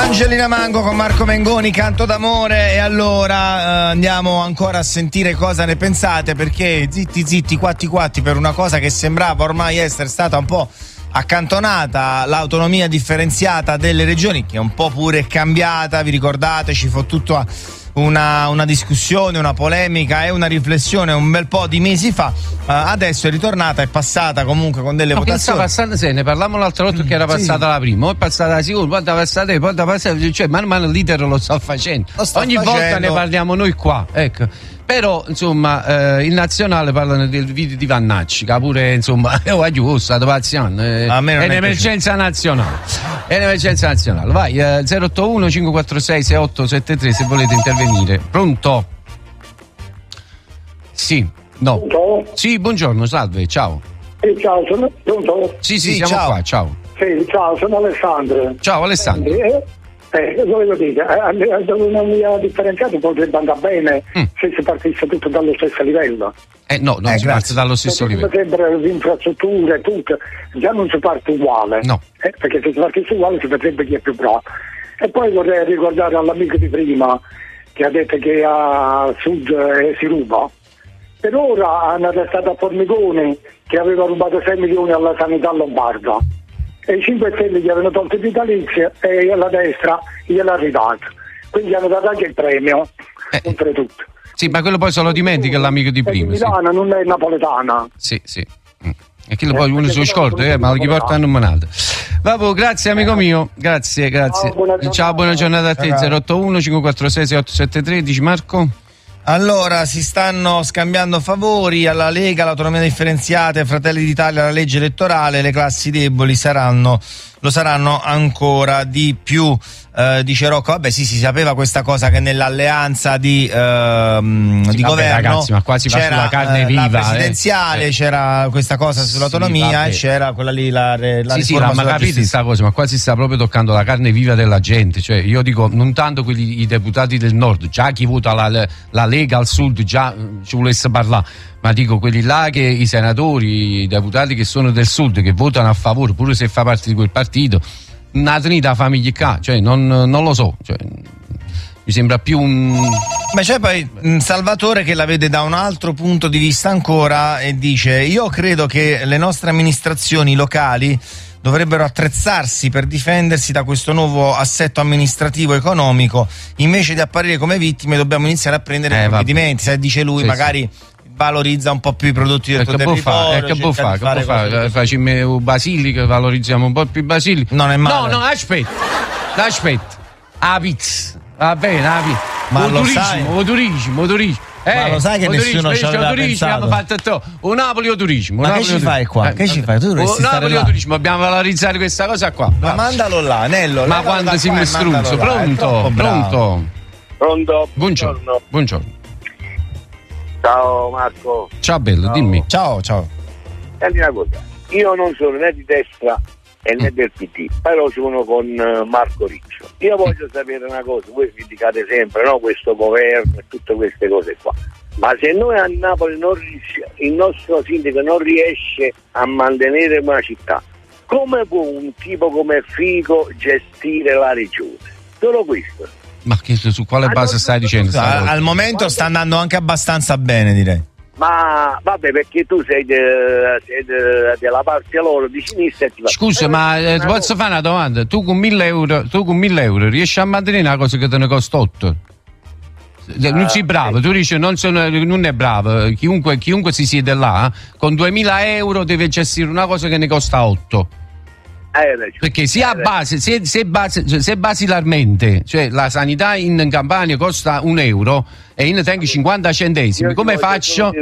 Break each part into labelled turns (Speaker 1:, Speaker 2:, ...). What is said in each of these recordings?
Speaker 1: Angelina Mango con Marco Mengoni, Canto d'amore. E allora andiamo ancora a sentire cosa ne pensate, perché zitti quatti per una cosa che sembrava ormai essere stata un po' accantonata, l'autonomia differenziata delle regioni, che è un po' pure cambiata. Vi ricordate, ci fu tutta una discussione, una polemica e una riflessione un bel po' di mesi fa. Adesso è ritornata, è passata comunque con delle votazioni.
Speaker 2: Passando, ne parlavamo l'altro volta che era passata la prima, poi è passata la seconda, poi è passata, cioè man mano l'iter lo sta facendo. Ogni volta ne parliamo noi qua, ecco. Però insomma in nazionale parlano del video di Vannacci, che pure insomma è un'emergenza nazionale. È un'emergenza nazionale. Vai, 081 546 6873 se volete intervenire. Pronto? Sì, no.
Speaker 3: Pronto?
Speaker 2: Sì, buongiorno, salve, ciao.
Speaker 3: Ciao, sono pronto?
Speaker 2: Sì, siamo
Speaker 1: ciao.
Speaker 2: qua, ciao.
Speaker 3: Sì, ciao, sono Alessandro.
Speaker 2: Ciao Alessandro.
Speaker 3: Volevo dire, l'autonomia differenziata potrebbe andare bene se si partisse tutto dallo stesso livello.
Speaker 2: No, non si parte dallo stesso livello.
Speaker 3: Sempre le infrastrutture, tutto, già non si parte uguale.
Speaker 2: No.
Speaker 3: Perché se si partisse uguale si vedrebbe chi è più bravo. E poi vorrei ricordare all'amico di prima che ha detto che a sud si ruba. Per ora hanno arrestato a Formigoni che aveva rubato 6 milioni alla sanità lombarda. E i 5 Stelle gli avevano tolto il vitalizio e la destra gliel'ha ridato. Quindi hanno dato anche il premio, oltretutto.
Speaker 2: Sì, ma quello poi se lo dimentica l'amico di prima.
Speaker 3: Milano non è napoletana.
Speaker 2: Sì. E quello poi uno si scorda, ma gli portano un manato. Vabbè, grazie amico mio, grazie. Ciao, buona giornata a te. 081 546 6873, dici Marco?
Speaker 1: Allora, si stanno scambiando favori alla Lega, l'autonomia differenziata, e Fratelli d'Italia, la legge elettorale. Le classi deboli lo saranno ancora di più, dice Rocco. Vabbè, sì, si sapeva questa cosa, che nell'alleanza di governo,
Speaker 2: ragazzi, ma qua si va sulla carne viva,
Speaker 1: la presidenziale, c'era questa cosa sull'autonomia, e c'era quella lì la riforma
Speaker 2: ma capite questa cosa, ma qua si sta proprio toccando la carne viva della gente. Cioè io dico, non tanto i deputati del nord, già chi vota la Lega al sud già ci volesse parlare, ma dico quelli là, che i senatori, i deputati che sono del sud, che votano a favore pure se fa parte di quel partito, una trinità famiglia qua, cioè non lo so, cioè mi sembra più un...
Speaker 1: Ma c'è poi Salvatore che la vede da un altro punto di vista ancora e dice: io credo che le nostre amministrazioni locali dovrebbero attrezzarsi per difendersi da questo nuovo assetto amministrativo economico. Invece di apparire come vittime dobbiamo iniziare a prendere provvedimenti. Se dice lui, magari valorizza un po' più i prodotti del tuo territorio.
Speaker 2: Che può fare? Facciamo basilico, valorizziamo un po' più basilico.
Speaker 1: Non è male.
Speaker 2: No, aspetta. La pizza. Va bene, la pizza.
Speaker 1: Ma
Speaker 2: lo turismo.
Speaker 1: Ma lo sai che nessuno ci aveva pensato?
Speaker 2: Abbiamo fatto un Napoli o turismo.
Speaker 1: Ma che ci fai qua? Che ci fai? Tu dovresti stare
Speaker 2: Napoli
Speaker 1: là.
Speaker 2: o turismo, dobbiamo valorizzare questa cosa qua.
Speaker 1: Ma mandalo là, Nello.
Speaker 2: Ma quando si mi struzzo? Pronto? Buongiorno.
Speaker 4: Ciao Marco.
Speaker 2: Ciao bello, dimmi.
Speaker 1: Ciao.
Speaker 4: Senti una cosa, io non sono né di destra né del PD, però sono con Marco Riccio. Io voglio sapere una cosa, voi criticate sempre, no, questo governo e tutte queste cose qua, ma se noi a Napoli il nostro sindaco non riesce a mantenere una città, come può un tipo come Fico gestire la regione? Solo questo.
Speaker 2: Ma su quale base stai dicendo?
Speaker 1: Al momento sta andando anche abbastanza bene, direi.
Speaker 4: Ma vabbè, perché tu sei della parte loro di sinistra e ti va.
Speaker 2: Scusa, ma ti posso fare una domanda? Tu con 1.000 euro riesci a mantenere una cosa che te ne costa 8? Non sei bravo, tu dici non è bravo. Chiunque si siede là con 2.000 euro deve gestire una cosa che ne costa 8. Perché sia a base, se basilarmente, cioè la sanità in Campania costa 1 euro e io ne tengo 50 centesimi, come faccio?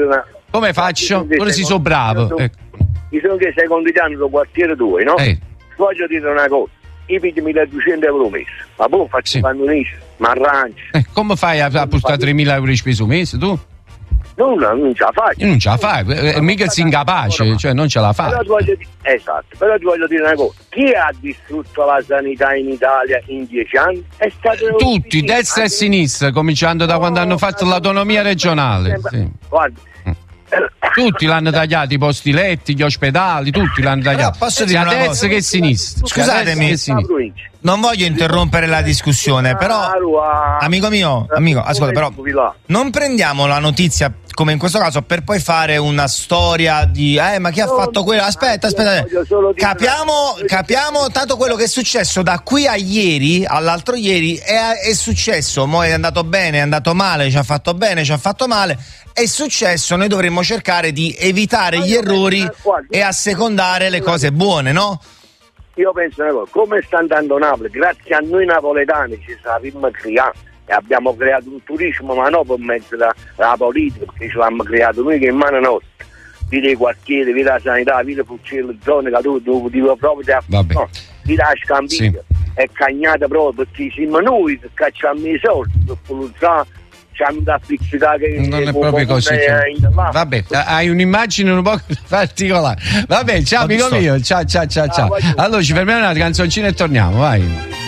Speaker 2: Ora si so bravo.
Speaker 4: Mi sono che stai condividendo il quartiere 2, no? Voglio dire una cosa, io piglio 1.200 euro mese, ma poi faccio pannonisce, ma arrancio.
Speaker 2: Come fai a portare 3.000 euro di spesa al mese tu?
Speaker 4: Non ce la faccio.
Speaker 2: Non ce la fai, mica sei incapace, cioè non ce la fai.
Speaker 4: Però ti voglio dire una cosa, chi ha distrutto la sanità in Italia in 10 anni? È stato
Speaker 2: tutti, destra e sinistra, cominciando da quando hanno fatto l'autonomia regionale. Sì.
Speaker 4: Guarda,
Speaker 2: tutti l'hanno tagliato, i posti letti, gli ospedali, tutti l'hanno tagliato.
Speaker 1: Posso
Speaker 2: sia
Speaker 1: dire
Speaker 2: a
Speaker 1: una
Speaker 2: destra
Speaker 1: cosa?
Speaker 2: che a sinistra.
Speaker 1: Scusatemi, non voglio interrompere la discussione, però amico mio, ascolta, però non prendiamo la notizia come in questo caso per poi fare una storia di ma chi ha fatto quello? Aspetta, capiamo tanto quello che è successo da qui a ieri, all'altro ieri è successo, mo è andato bene, è andato male, ci ha fatto bene, ci ha fatto male, è successo, noi dovremmo cercare di evitare gli errori e assecondare le cose buone, no?
Speaker 4: Io penso una cosa, come sta andando Napoli, grazie a noi napoletani ci sappiamo creare e abbiamo creato un turismo, ma non per mezzo della politica, perché ce l'abbiamo creato noi che è in mano nostra. Vedi i quartieri, vedi la sanità, vedi le zone che tu devi proprio vedi la scampiglia, sì. È cagnata proprio perché siamo noi che cacciamo i soldi per polluziare.
Speaker 2: Non è proprio così. Vabbè, hai un'immagine un po' particolare. Vabbè, ciao amico mio, ciao. Allora ci fermiamo una canzoncina e torniamo, vai.